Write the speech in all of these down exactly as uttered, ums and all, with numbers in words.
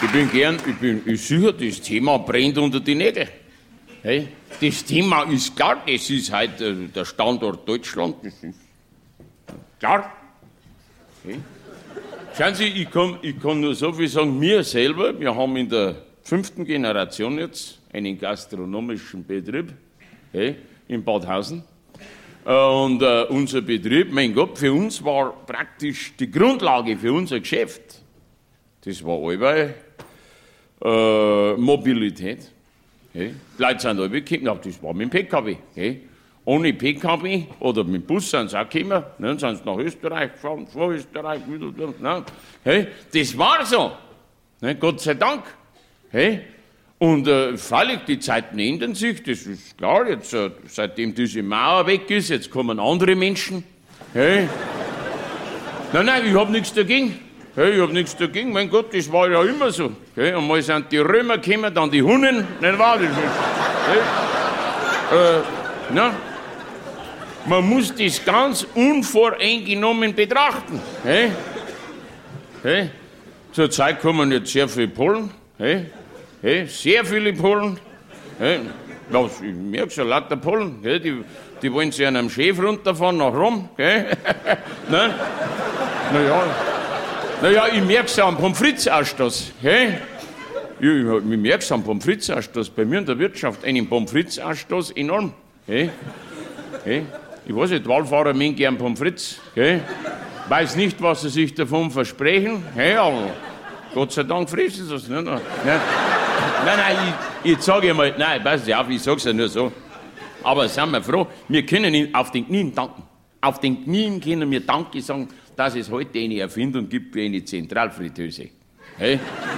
Ich bin gern, ich bin ich sicher, das Thema brennt unter die Nägel. Hey, das Thema ist klar, das ist halt äh, der Standort Deutschland, das ist klar. Hey. Schauen Sie, ich kann, ich kann nur so viel sagen, wir selber, wir haben in der fünften Generation jetzt einen gastronomischen Betrieb, hey, in Badhausen. Und äh, unser Betrieb, mein Gott, für uns war praktisch die Grundlage für unser Geschäft. Das war allweil äh, Mobilität. Hey. Die Leute sind alle gekommen, das war mit dem P K W. Hey. Ohne P K W oder mit dem Bus sind sie auch gekommen, ne, sind sie nach Österreich gefahren, vor Österreich, wieder, ne. Hey. Das war so, ne, Gott sei Dank. Hey. Und äh, freilich, die Zeiten ändern sich, das ist klar, jetzt, äh, seitdem diese Mauer weg ist, jetzt kommen andere Menschen. Hey. Nein, nein, ich habe nichts dagegen. Hey, ich habe nichts dagegen, mein Gott, das war ja immer so. Hey. Und mal sind die Römer gekommen, dann die Hunnen, nicht wahr? Das ist, hey. äh, na. Man muss das ganz unvoreingenommen betrachten. Hey. Hey. Zur Zeit kommen jetzt sehr viele Polen. Hey. Hey, sehr viele Polen. Hey, was, ich merke schon, lauter Polen. Hey, die, die wollen sich an einem Chef runterfahren nach Rom. Hey. Ne? Naja, naja, ich merke es am Pommes frites-Ausstoß. Hey. Ich, ich, ich merke es am Pommes frites-Ausstoß. Bei mir in der Wirtschaft einen Pommes frites-Ausstoß enorm. Hey. Hey. Ich weiß nicht, Wallfahrer mögen gern Pommes frites. Hey. Weiß nicht, was sie sich davon versprechen. Hey, aber Gott sei Dank fressen sie es nicht. Nein, nein, nein ich, ich sage mal, nein, pass auf, ich sage es ja nur so. Aber sind wir froh, wir können ihn auf den Knien danken. Auf den Knien können wir Danke sagen, dass es heute eine Erfindung gibt wie eine Zentralfritteuse. Hey?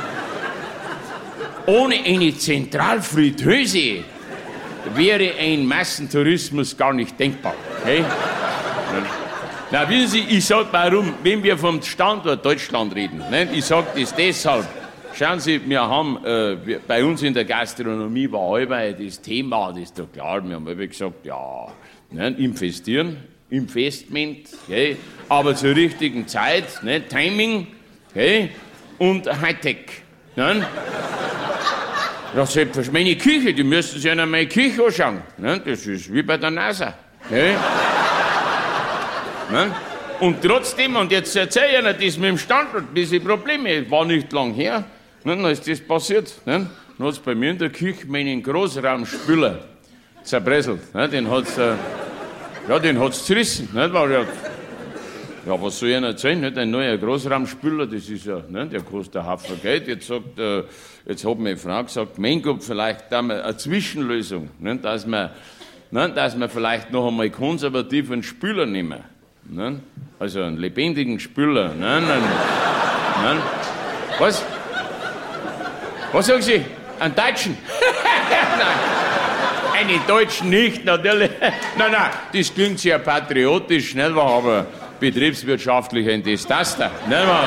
Ohne eine Zentralfritteuse wäre ein Massentourismus gar nicht denkbar. Hey? Na, wissen Sie, ich sage warum, wenn wir vom Standort Deutschland reden, ne? Ich sage das deshalb. Schauen Sie, wir haben, äh, wir, bei uns in der Gastronomie war allweil das Thema, das ist doch klar, wir haben allweil gesagt, ja, ne? Investieren, Investment, okay? Aber zur richtigen Zeit, ne? Timing, okay? Und Hightech. Ne? Ja, selbst meine Küche, die müssen sich ja meine Küche anschauen. Ne? Das ist wie bei der NASA. Okay? Ne? Und trotzdem, und jetzt erzähle ich Ihnen das mit dem Standort, diese Probleme, war nicht lang her, ne? Dann ist das passiert. Ne? Dann hat es bei mir in der Küche meinen Großraumspüler zerbröselt. Ne? Den hat es äh, ja, den hat's zerrissen. Ne? War ja, ja, was soll ich Ihnen erzählen? Nicht? Ein neuer Großraumspüler, das ist ja, ne? Der kostet ein Haufen Geld. Jetzt, sagt, äh, jetzt hat meine Frau gesagt, mein Gott, vielleicht da mal eine Zwischenlösung, ne? dass, wir, ne? dass wir vielleicht noch einmal konservativ einen Spüler nehmen. Ne? Also einen lebendigen Spüler. Ne? Nein, nein. Was? Was sagen Sie? Einen Deutschen? Nein. Einen Deutschen nicht, natürlich. Nein, nein, das klingt sehr patriotisch, nicht wahr? Aber betriebswirtschaftlich ein Desaster. Nicht wahr?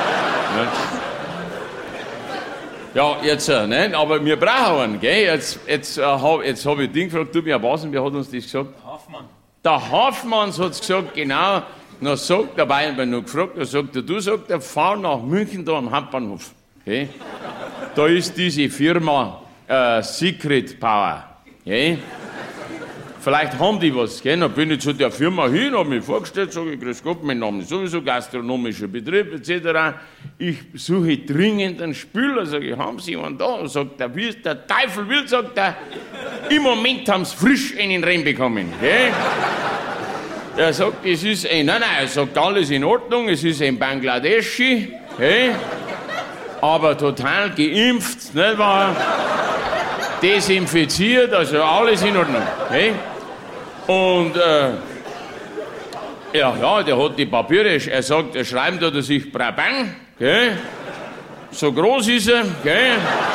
Ja, jetzt, nein, aber wir brauchen einen, gell? Jetzt, jetzt, äh, hab, jetzt habe ich den gefragt, du, wer war's und wer hat uns das gesagt? Hoffmann. Der Hoffmann hat gesagt, genau. Dann sagt der Bayern noch gefragt, dann sagt er, du, sagt er, fahr nach München da am Hauptbahnhof. Okay? Da ist diese Firma äh, Secret Power. Okay? Vielleicht haben die was. Gell? Dann bin ich zu der Firma hin, habe mich vorgestellt, sage ich, grüß Gott, mein Name ist sowieso gastronomischer Betrieb et cetera. Ich suche dringend einen Spüler, sage ich, haben Sie einen da? Sagt er, wie es der Teufel will, sagt er, im Moment haben Sie frisch einen reinbekommen. Gell? Er sagt, es ist ein, nein, nein, er sagt, alles in Ordnung, es ist ein Bangladeschi, okay? Aber total geimpft, nicht wahr? Desinfiziert, also alles in Ordnung. Okay? Und äh, ja, ja, der hat die Papiere, er sagt, er schreibt da sich Brabang, okay? So groß ist er, okay?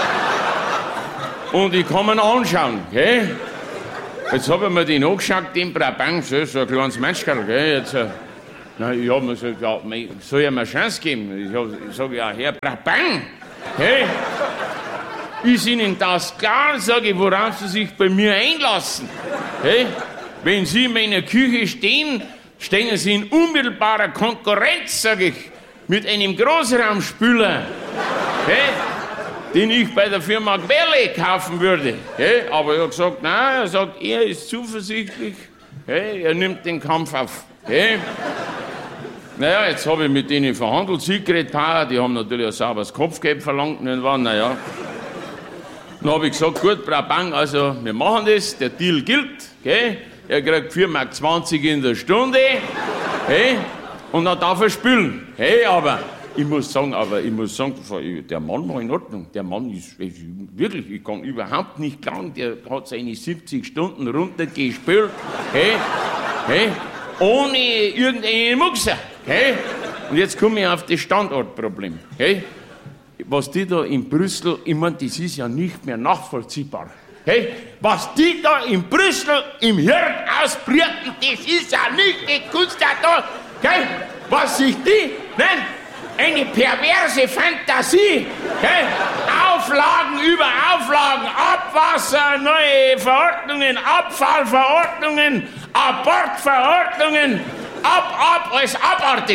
Und ich kann ihn anschauen, okay? Jetzt habe ich mir den angeschaut, den Brabant, so, so ein kleines Menschkerl, gell, jetzt, äh, na, ich habe mir gesagt, ja, soll ich ihm eine Chance geben? Ich, ich sage, ja, Herr Brabant, hey, ist Ihnen das klar, sage ich, worauf Sie sich bei mir einlassen? Hey, wenn Sie in meiner Küche stehen, stehen Sie in unmittelbarer Konkurrenz, sage ich, mit einem Großraumspüler. Hey, den ich bei der Firma Querle kaufen würde. Gell? Aber er hat gesagt, nein, er sagt, er ist zuversichtlich, gell? Er nimmt den Kampf auf. Gell? Naja, jetzt habe ich mit denen verhandelt, Secret Power, die haben natürlich ein sauberes Kopfgeld verlangt, irgendwann, naja. Dann habe ich gesagt, gut, Frau Bang, also wir machen das, der Deal gilt, gell? Er kriegt vier Mark zwanzig in der Stunde, gell? Und dann darf er spülen. Hey, aber ich muss sagen, aber ich muss sagen, der Mann war in Ordnung. Der Mann ist, ist wirklich, ich kann überhaupt nicht klagen, der hat seine siebzig Stunden runtergespült, hey, hey, ohne irgendeine Muxer. Hey? Und jetzt komme ich auf das Standortproblem. Hey? Was die da in Brüssel, ich meine, das ist ja nicht mehr nachvollziehbar. Hey? Was die da in Brüssel im Hirn ausbrüten, das ist ja nicht die Kunst da. Hey? Was sich die nennen? Eine perverse Fantasie. Hey? Auflagen über Auflagen, Abwasser, neue Verordnungen, Abfallverordnungen, Abortverordnungen. Ab, ab, alles abartig.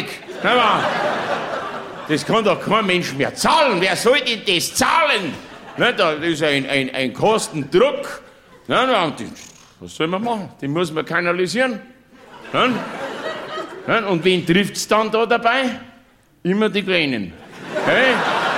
Das kann doch kein Mensch mehr zahlen. Wer soll denn das zahlen? Das ist ein, ein, ein Kostendruck. Was soll man machen? Den muss man kanalisieren. Und wen trifft es dann da dabei? Immer die Kleinen. Hey?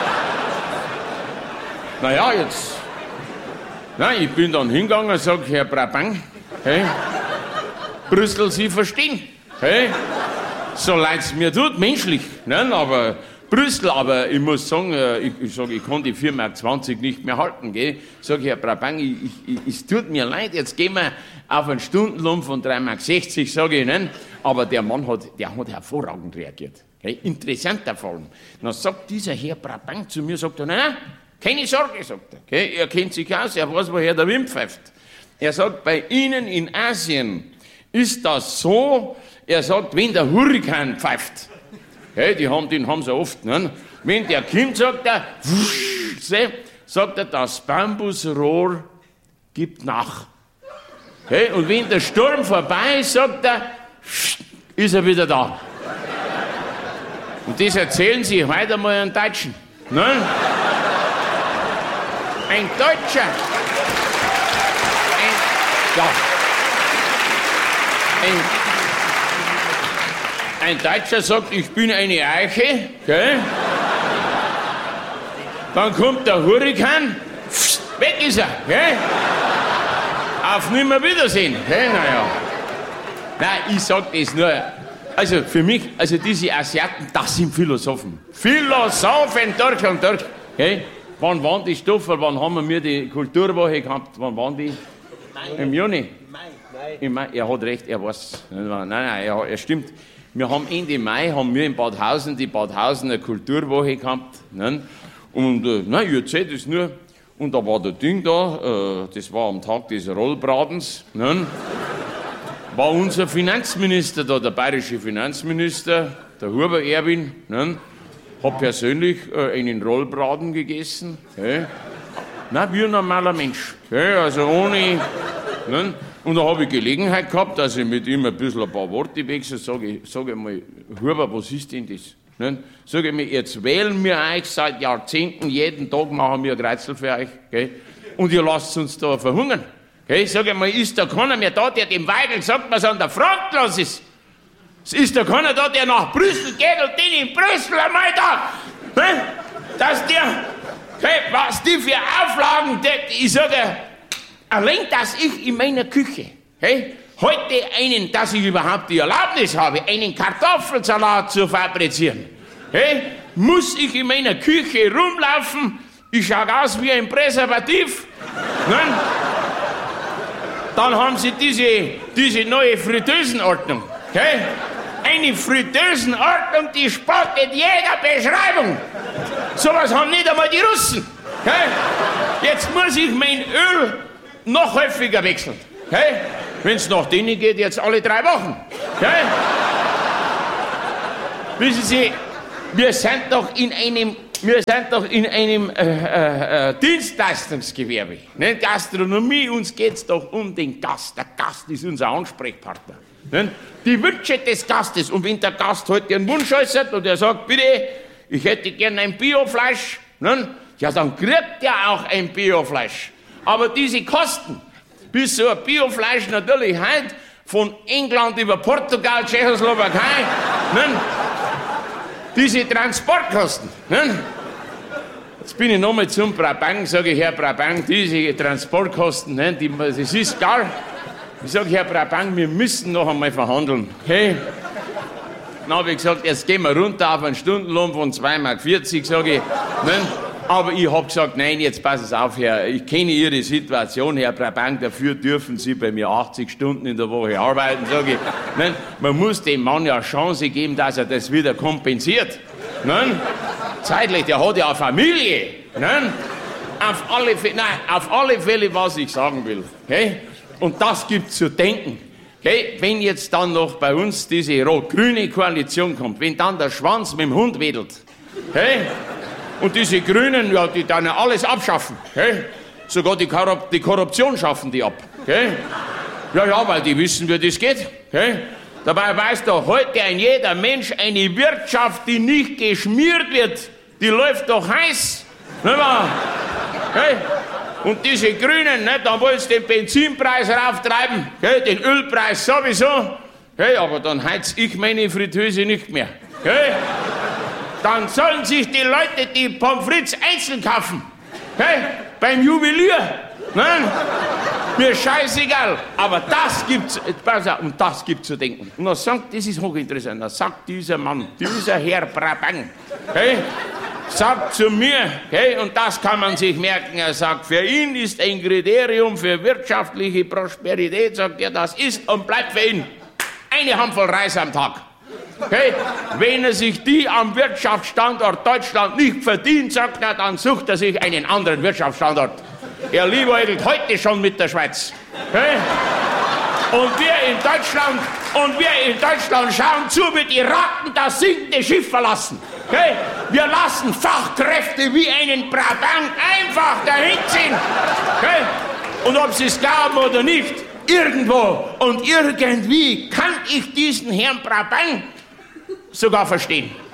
Naja, jetzt. Nein, ich bin dann hingegangen und sage, Herr Brabant, hey, Brüssel, Sie verstehen. Hey, so leid es mir tut, menschlich, ne? Aber Brüssel, aber ich muss sagen, ich, ich sage, ich kann die vier Mark zwanzig nicht mehr halten, gell? Sag ich, Herr Brabant, ich, ich, es tut mir leid, jetzt gehen wir auf einen Stundenlohn von drei Mark sechzig, sage ich, ne? Aber der Mann hat, der hat hervorragend reagiert, okay? Interessanter Fall. Dann sagt dieser Herr Brabant zu mir, sagt er, nein, nein, keine Sorge, sagt er, okay? Er kennt sich aus, er weiß, woher der Wind pfeift. Er sagt, bei Ihnen in Asien ist das so. Er sagt, wenn der Hurrikan pfeift, hey, die haben, den haben sie oft, ne? Wenn der kommt, sagt er, wusch, seh, sagt er, das Bambusrohr gibt nach. Hey, und wenn der Sturm vorbei ist, sagt er, ist er wieder da. Und das erzählen sie heute mal einen Deutschen. Ne? Ein Deutscher. Ein, ja. Ein, Ein Deutscher sagt, ich bin eine Eiche, gell? Dann kommt der Hurrikan, weg ist er, gell? Auf Nimmerwiedersehen, gell? Naja. Nein, ich sag das nur, also für mich, also diese Asiaten, das sind Philosophen. Philosophen durch und durch, gell? Wann waren die Stoffe, wann haben wir die Kulturwoche gehabt, wann waren die? Mai. Im Juni? Mai. Im Mai. Er hat recht, er weiß. Nein, nein, er, er stimmt. Wir haben Ende Mai haben wir in Badhausen die Badhausener Kulturwoche gehabt. Ne? Und äh, nein, ich erzähle das nur. Und da war der Ding da, äh, das war am Tag des Rollbratens. Ne? War unser Finanzminister da, der bayerische Finanzminister, der Huber Erwin. Ne? Hat persönlich äh, einen Rollbraten gegessen. Okay? Nein, wie ein normaler Mensch. Okay? Also ohne. Ne? Und da habe ich Gelegenheit gehabt, dass ich mit ihm ein bisschen ein paar Worte wechsle, sage ich, sag ich mal, Huber, was ist denn das? Ne? Sag ich mir, jetzt wählen wir euch seit Jahrzehnten, jeden Tag machen wir ein Kreuzel für euch, okay? Und ihr lasst uns da verhungern. Okay? Sag ich mal, ist da keiner mehr da, der dem Weigel sagt, was an der Front los ist? Ist da keiner da, der nach Brüssel geht und den in Brüssel einmal da, ne? Dass der, okay, was die für Auflagen, die, ich sage, allein, dass ich in meiner Küche, hey, heute einen, dass ich überhaupt die Erlaubnis habe, einen Kartoffelsalat zu fabrizieren, hey, muss ich in meiner Küche rumlaufen, ich schaue aus wie ein Präservativ, ne? Dann haben sie diese, diese neue Fritteusenordnung, okay? Eine Fritteusenordnung, die spottet jeder Beschreibung. Sowas haben nicht einmal die Russen, okay? Jetzt muss ich mein Öl noch häufiger wechseln. Okay? Wenn es nach denen geht, jetzt alle drei Wochen. Okay? Wissen Sie, wir sind doch in einem, wir sind doch in einem äh, äh, Dienstleistungsgewerbe. Ne? Gastronomie, uns geht es doch um den Gast. Der Gast ist unser Ansprechpartner. Ne? Die Wünsche des Gastes. Und wenn der Gast heute einen Wunsch äußert und er sagt, bitte, ich hätte gerne ein Biofleisch, ne? Ja, dann kriegt er auch ein Biofleisch. Aber diese Kosten, bis so ein Biofleisch natürlich heute von England über Portugal, Tschechoslowakei, ne? Diese Transportkosten. Ne? Jetzt bin ich nochmal zum Brabant, sage ich, Herr Brabant, diese Transportkosten, ne, die, das ist gar. Ich sage, Herr Brabant, wir müssen noch einmal verhandeln. Okay? Dann habe ich gesagt, jetzt gehen wir runter auf einen Stundenlohn von zwei Mark vierzig, sage ich. Ne? Aber ich habe gesagt, nein, jetzt passen Sie auf, Herr, ich kenne Ihre Situation, Herr Brabant, dafür dürfen Sie bei mir achtzig Stunden in der Woche arbeiten, sage ich. Ne? Man muss dem Mann ja eine Chance geben, dass er das wieder kompensiert. Ne? Zeitlich, der hat ja eine Familie. Ne? Auf, alle, nein, auf alle Fälle, was ich sagen will. Okay? Und das gibt zu denken. Okay? Wenn jetzt dann noch bei uns diese rot-grüne Koalition kommt, wenn dann der Schwanz mit dem Hund wedelt, okay? Und diese Grünen, ja, die dann ja alles abschaffen. Okay? Sogar die, Korrup die Korruption schaffen die ab. Okay? Ja, ja, weil die wissen, wie das geht. Okay? Dabei weiß doch heute ein jeder Mensch, eine Wirtschaft, die nicht geschmiert wird, die läuft doch heiß. Nicht wahr? Okay? Und diese Grünen, ne, da wollen sie den Benzinpreis rauftreiben, okay? Den Ölpreis sowieso. Okay? Aber dann heiz ich meine Fritteuse nicht mehr. Okay? Dann sollen sich die Leute die Pommes frites einzeln kaufen. Okay? Beim Juwelier. Nein? Mir scheißegal. Aber das gibt's, pass auf, und das gibt zu denken. Und dann sagt, das ist hochinteressant, dann sagt dieser Mann, dieser Herr Brabant, okay, sagt zu mir, okay, und das kann man sich merken, er sagt, für ihn ist ein Kriterium für wirtschaftliche Prosperität, sagt er, das ist und bleibt für ihn eine Handvoll Reis am Tag. Okay? Wenn er sich die am Wirtschaftsstandort Deutschland nicht verdient, sagt er, dann sucht er sich einen anderen Wirtschaftsstandort. Er liebäugelt heute schon mit der Schweiz. Okay? Und wir in Deutschland, und wir in Deutschland schauen zu, wie die Ratten das sinkende Schiff verlassen. Okay? Wir lassen Fachkräfte wie einen Brabant einfach dahin ziehen. Okay? Und ob sie es glauben oder nicht, irgendwo und irgendwie kann ich diesen Herrn Brabant sogar verstehen.